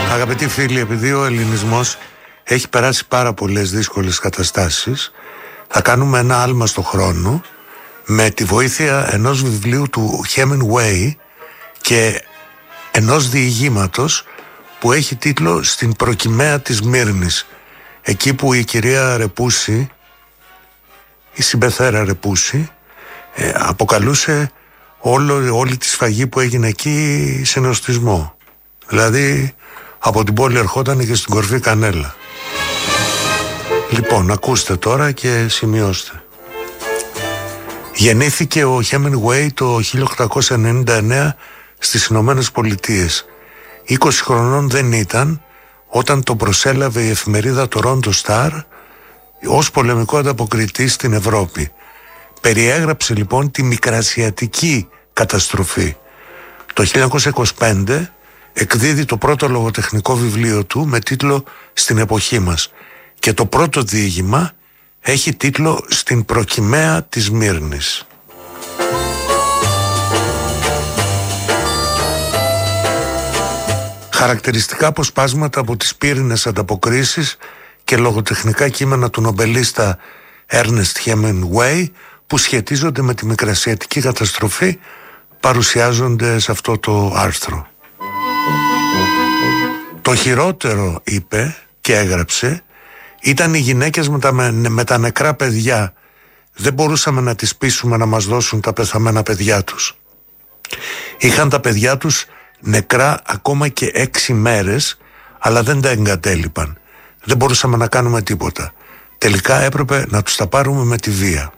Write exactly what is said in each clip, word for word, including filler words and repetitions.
Αγαπητοί φίλοι, επειδή ο ελληνισμός έχει περάσει πάρα πολλές δύσκολες καταστάσεις, θα κάνουμε ένα άλμα στο χρόνο με τη βοήθεια ενός βιβλίου του Hemingway και ενός διηγήματος που έχει τίτλο «Στην προκυμαία της Μύρνης», εκεί που η κυρία Ρεπούση, η συμπεθέρα Ρεπούση, ε, αποκαλούσε όλο, όλη τη σφαγή που έγινε εκεί συνοστισμό. Δηλαδή από την πόλη ερχόταν και στην κορφή κανέλα. Λοιπόν, ακούστε τώρα και σημειώστε. Γεννήθηκε ο Hemingway το χίλια οκτακόσια ενενήντα εννέα στις Ηνωμένες Πολιτείες. είκοσι χρονών δεν ήταν όταν τον προσέλαβε η εφημερίδα Toronto Star ως πολεμικό ανταποκριτή στην Ευρώπη. Περιέγραψε λοιπόν τη μικρασιατική καταστροφή. Το χίλια εννιακόσια είκοσι πέντε εκδίδει το πρώτο λογοτεχνικό βιβλίο του με τίτλο «Στην εποχή μας» και το πρώτο διήγημα έχει τίτλο «Στην προκυμαία της Μύρνης». Χαρακτηριστικά αποσπάσματα από τις πύρινες ανταποκρίσεις και λογοτεχνικά κείμενα του νομπελίστα Ernest Hemingway που σχετίζονται με τη μικρασιατική καταστροφή παρουσιάζονται σε αυτό το άρθρο. Το χειρότερο, είπε και έγραψε, ήταν οι γυναίκες με τα, με τα νεκρά παιδιά. Δεν μπορούσαμε να τις πείσουμε να μας δώσουν τα πεθαμένα παιδιά τους. Είχαν τα παιδιά τους νεκρά ακόμα και έξι μέρες, αλλά δεν τα εγκατέλειπαν. Δεν μπορούσαμε να κάνουμε τίποτα. Τελικά έπρεπε να τους τα πάρουμε με τη βία.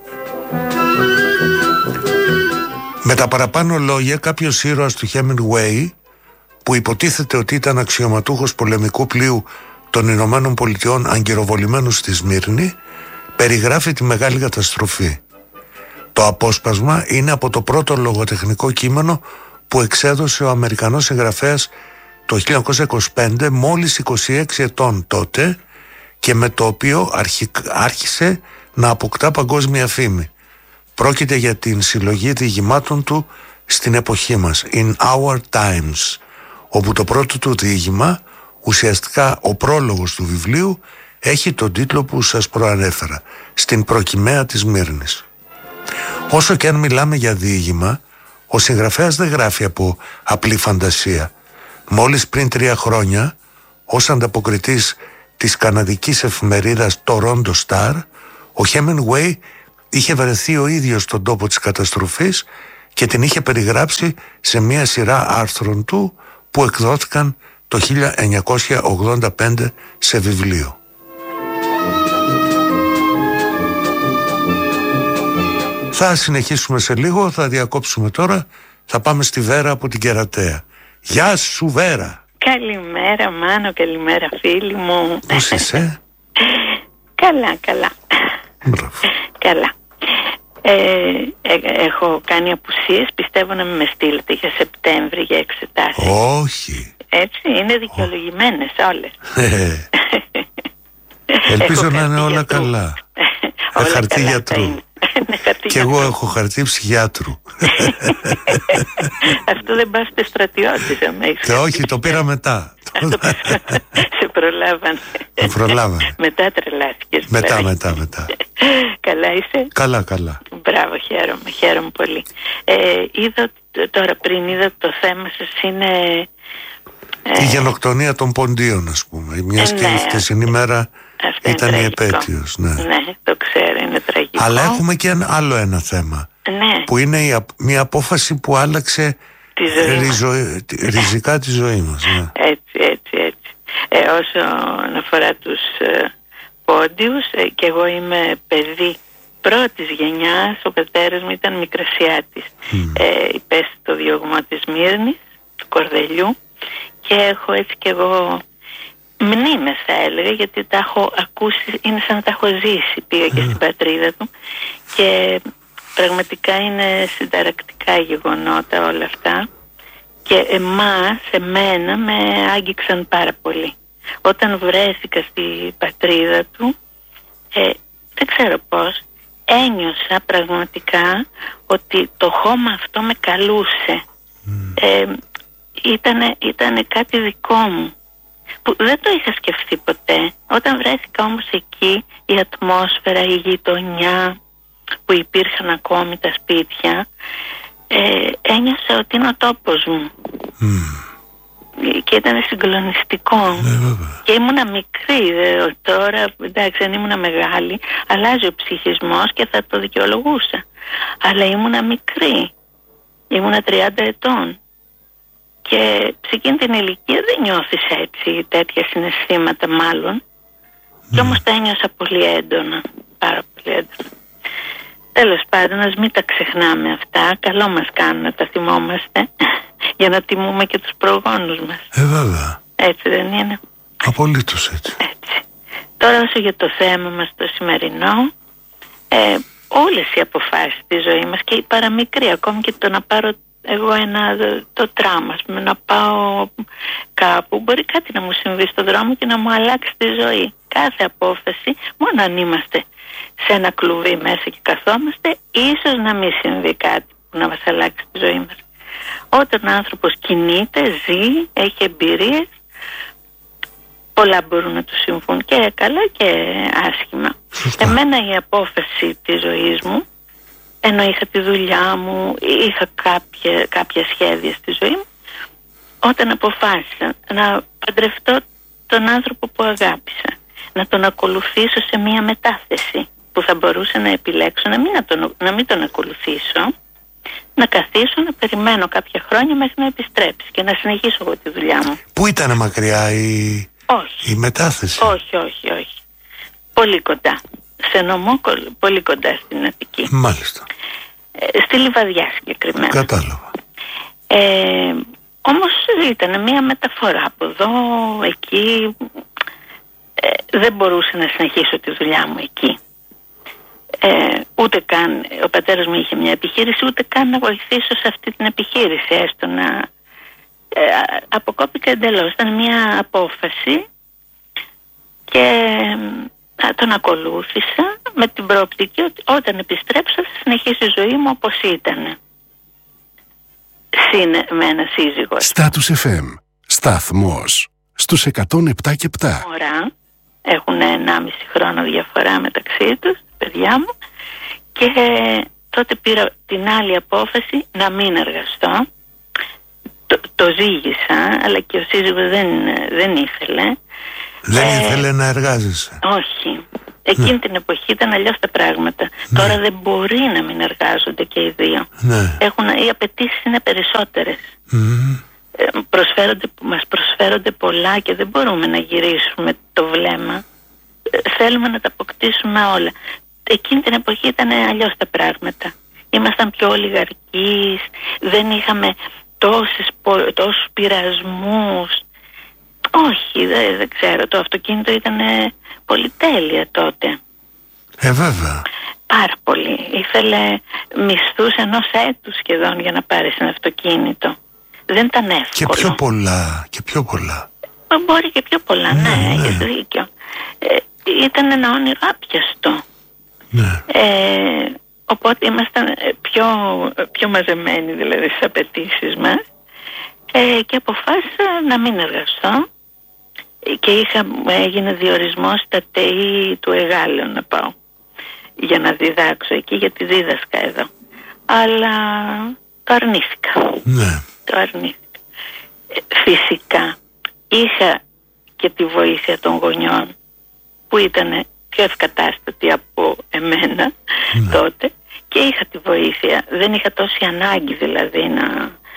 Με τα παραπάνω λόγια, κάποιος ήρωας του Hemingway, που υποτίθεται ότι ήταν αξιωματούχος πολεμικού πλοίου των Ηνωμένων Πολιτειών αγκυροβολημένους στη Σμύρνη, περιγράφει τη μεγάλη καταστροφή. Το απόσπασμα είναι από το πρώτο λογοτεχνικό κείμενο που εξέδωσε ο Αμερικανός συγγραφέας το χίλια εννιακόσια είκοσι πέντε, μόλις είκοσι έξι ετών τότε, και με το οποίο άρχισε να αποκτά παγκόσμια φήμη. Πρόκειται για την συλλογή διηγημάτων του «Στην εποχή μας», In Our Times, όπου το πρώτο του διήγημα, ουσιαστικά ο πρόλογος του βιβλίου, έχει τον τίτλο που σας προανέφερα, «Στην προκυμαία της Μύρνης». Όσο και αν μιλάμε για διήγημα, ο συγγραφέας δεν γράφει από απλή φαντασία. Μόλις πριν τρία χρόνια, ως ανταποκριτής της καναδικής εφημερίδας Toronto Star, ο Hemingway είχε βρεθεί ο ίδιος στον τόπο της καταστροφής και την είχε περιγράψει σε μια σειρά άρθρων του που εκδόθηκαν το χίλια εννιακόσια ογδόντα πέντε σε βιβλίο. Θα συνεχίσουμε σε λίγο, θα διακόψουμε τώρα, θα πάμε στη Βέρα από την Κερατέα. Γεια σου Βέρα! Καλημέρα Μάνο, καλημέρα φίλοι μου. Πώς είσαι? Καλά, καλά. Μπράβο. Καλά. Ε, ε, έχω κάνει απουσίες, πιστεύω να με στείλετε για Σεπτέμβρη για εξετάσεις. Όχι. Έτσι, είναι δικαιολογημένες όλες. Ελπίζω να είναι όλα καλά. Όλα χαρτί καλά γιατρού. Και εγώ έχω χαρτί ψυχιάτρου. Αυτό δεν πας στε στρατιώτης αμέσως. Όχι, το πήρα μετά. Σε προλάβανε. Με προλάβανε. Μετά τρελάθηκες. Μετά, μετά, μετά. Καλά είσαι? Καλά, καλά. Μπράβο, χαίρομαι, χαίρομαι πολύ. Ε, είδα τώρα πριν, είδα το θέμα σας είναι... Ε, η γενοκτονία των Ποντίων, ας πούμε. Μιας ε, και ναι, η χτεσινή μέρα ήταν η επέτειος. Ναι. ναι, το ξέρω, είναι τραγικό. Αλλά έχουμε και ένα, άλλο ένα θέμα. Ναι. Που είναι η, μια απόφαση που άλλαξε τη ζωή ριζο, ριζικά τη ζωή μας. Ναι. Έτσι, έτσι, έτσι. Ε, όσον αφορά τους ε, Πόντιους, ε, και εγώ είμαι παιδί πρώτης γενιάς, ο πατέρας μου ήταν μικρασιάτης. Mm. Ε, υπέστη το διωγμό της Μύρνης, του Κορδελιού, και έχω έτσι κι εγώ μνήμες, θα έλεγα, γιατί τα έχω ακούσει, είναι σαν να τα έχω ζήσει. Πήγα και mm. στην πατρίδα του και πραγματικά είναι συνταρακτικά γεγονότα όλα αυτά, και εμάς, εμένα, με άγγιξαν πάρα πολύ. Όταν βρέθηκα στη πατρίδα του, ε, δεν ξέρω πώς, ένιωσα πραγματικά ότι το χώμα αυτό με καλούσε. Mm. Ε, ήτανε, ήτανε κάτι δικό μου. που δεν το είχα σκεφτεί ποτέ. Όταν βρέθηκα όμως εκεί, η ατμόσφαιρα, η γειτονιά που υπήρχαν ακόμη τα σπίτια, ε, ένιωσα ότι είναι ο τόπος μου. Mm. Και ήταν συγκλονιστικό. Ναι, και ήμουνα μικρή. Δε, τώρα, εντάξει, δεν ήμουνα μεγάλη, αλλάζει ο ψυχισμός και θα το δικαιολογούσα. Αλλά ήμουνα μικρή. Ήμουνα τριάντα ετών. Και σε εκείνη την ηλικία δεν νιώθεις έτσι τέτοια συναισθήματα μάλλον. Mm. Και όμως τα ένιωσα πολύ έντονα. Πάρα πολύ έντονα. Τέλος πάντων, ας μην τα ξεχνάμε αυτά. Καλό μας κάνουν να τα θυμόμαστε για να τιμούμε και τους προγόνους μας. Ε, βέβαια. Έτσι δεν είναι? Απολύτως έτσι. Έτσι. Τώρα όσο για το θέμα μας το σημερινό, ε, όλες οι αποφάσεις της ζωής μας και η παραμικρή, ακόμη και το να πάρω εγώ ένα το τράμα, με να πάω κάπου, μπορεί κάτι να μου συμβεί στον δρόμο και να μου αλλάξει τη ζωή. Κάθε απόφαση, μόνο αν είμαστε σε ένα κλουβί μέσα και καθόμαστε, ίσως να μην συμβεί κάτι που να μας αλλάξει τη ζωή μας. Όταν ο άνθρωπος κινείται, ζει, έχει εμπειρίες, πολλά μπορούν να του συμβούν και καλά και άσχημα. Σωστά. Εμένα η απόφαση της ζωής μου, ενώ είχα τη δουλειά μου, είχα κάποια, κάποια σχέδια στη ζωή μου, όταν αποφάσισα να παντρευτώ τον άνθρωπο που αγάπησα, να τον ακολουθήσω σε μια μετάθεση που θα μπορούσα να επιλέξω να μην, να τον, να μην τον ακολουθήσω, να καθίσω, να περιμένω κάποια χρόνια μέχρι να επιστρέψει και να συνεχίσω εγώ τη δουλειά μου. Πού ήταν μακριά η, όχι. η μετάθεση? Όχι, όχι, όχι. Πολύ κοντά. Σε νομό, πολύ κοντά στην Αττική. Μάλιστα. Ε, στη Λιβαδιά συγκεκριμένα. Κατάλαβα. Ε, όμως ήταν μια μεταφορά από εδώ, εκεί. Ε, δεν μπορούσα να συνεχίσω τη δουλειά μου εκεί. Ε, ούτε καν, ο πατέρας μου είχε μια επιχείρηση, ούτε καν να βοηθήσω σε αυτή την επιχείρηση, έστω να ε, αποκόπηκα εντελώς. Ήταν μια απόφαση και ε, τον ακολούθησα με την προοπτική ότι όταν επιστρέψω θα συνεχίσει η ζωή μου όπως ήταν. Συν με ένα σύζυγο. Status εφ εμ, σταθμός στους εκατόν επτά και επτά. Ωραία. Έχουν ενάμιση χρόνο διαφορά μεταξύ τους, παιδιά μου, και τότε πήρα την άλλη απόφαση να μην εργαστώ. Το, το ζήγησα, αλλά και ο σύζυγος δεν, δεν ήθελε. Δεν ε, ήθελε να εργάζεσαι? Όχι. Εκείνη ναι. την εποχή ήταν αλλιώς τα πράγματα. Ναι. Τώρα δεν μπορεί να μην εργάζονται και οι δύο. Ναι. Έχουν, οι απαιτήσεις είναι περισσότερες. Mm. Ε, προσφέρονται, μας προσφέρονται πολλά και δεν μπορούμε να γυρίσουμε το βλέμμα. Ε, θέλουμε να τα αποκτήσουμε όλα. Εκείνη την εποχή ήταν αλλιώς τα πράγματα. Ήμασταν πιο ολιγαρκείς, δεν είχαμε τόσες, τόσους πειρασμούς. Όχι, δεν, δεν ξέρω. Το αυτοκίνητο ήταν πολυτέλεια τότε. Ε, βέβαια. Πάρα πολύ. Ήθελε μισθούς ενός έτους σχεδόν για να πάρεις ένα αυτοκίνητο. Δεν ήταν εύκολο. Και πιο πολλά, και πιο πολλά. Μπορεί και πιο πολλά, ναι, ναι, ναι. έχεις δίκιο. Ε, ήταν ένα όνειρο άπιαστο. Ναι. Ε, οπότε ήμασταν πιο, πιο μαζεμένοι δηλαδή στις απαιτήσεις μας ε, και αποφάσισα να μην εργαστώ και είχα, έγινε διορισμός στα ΤΕΙ του Εγάλεων να πάω για να διδάξω εκεί, γιατί δίδασκα εδώ. Αλλά το αρνήθηκα. Ναι. Το αρνήθηκα. Φυσικά είχα και τη βοήθεια των γονιών που ήταν πιο ευκατάστατοι από εμένα ναι. τότε, και είχα τη βοήθεια. Δεν είχα τόση ανάγκη δηλαδή να...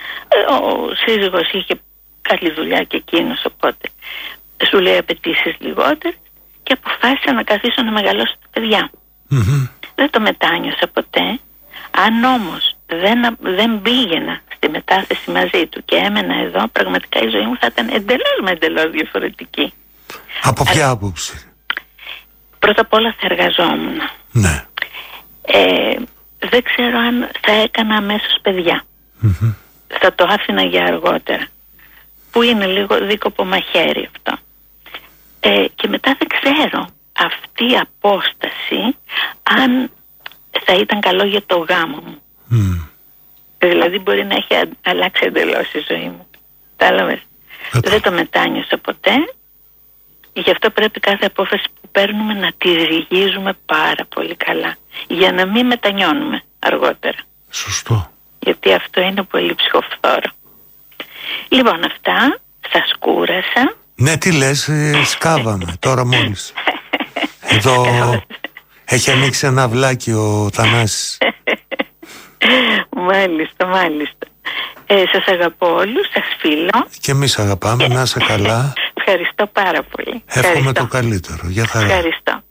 Ο σύζυγος είχε καλή δουλειά και εκείνος, οπότε σου λέει απαιτήσεις λιγότερες και αποφάσισα να καθίσω να μεγαλώσω τα παιδιά. Mm-hmm. Δεν το μετάνιωσα ποτέ. Αν όμως δεν, δεν πήγαινα στη μετάθεση μαζί του και έμενα εδώ, πραγματικά η ζωή μου θα ήταν εντελώς με εντελώς διαφορετική. Από ποια Α, άποψη? Πρώτα απ' όλα θα εργαζόμουν. Ναι. Ε, δεν ξέρω αν θα έκανα αμέσως παιδιά. Mm-hmm. Θα το άφηνα για αργότερα. Που είναι λίγο δίκοπο μαχαίρι αυτό. Ε, και μετά δεν ξέρω αυτή η απόσταση αν θα ήταν καλό για το γάμο μου. Mm. Δηλαδή μπορεί να έχει αλλάξει εντελώς η ζωή μου. Κατάλαβες. Δεν το μετάνιωσα ποτέ. Γι' αυτό πρέπει κάθε απόφαση που παίρνουμε να τη ζυγίζουμε πάρα πολύ καλά, για να μην μετανιώνουμε αργότερα. Σωστό. Γιατί αυτό είναι πολύ ψυχοφθόρο. Λοιπόν, αυτά, σας κούρασα. Ναι, τι λες, ε, σκάβαμε τώρα μόλις. Εδώ έχει ανοίξει ένα βλάκι ο Θανάσης. Μάλιστα, μάλιστα. Ε, σας αγαπώ όλους, σας φίλω. Και εμείς αγαπάμε, να είσαι καλά. Ευχαριστώ πάρα πολύ. Εύχομαι Ευχαριστώ. το καλύτερο. Για χαρά. Ευχαριστώ.